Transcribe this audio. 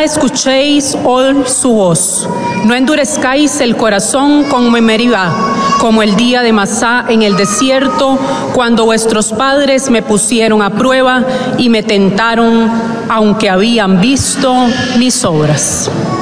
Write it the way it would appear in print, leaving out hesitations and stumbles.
escuchéis hoy su voz. No endurezcáis el corazón como en Meribá, como el día de Masá en el desierto, cuando vuestros padres me pusieron a prueba y me tentaron, aunque habían visto mis obras.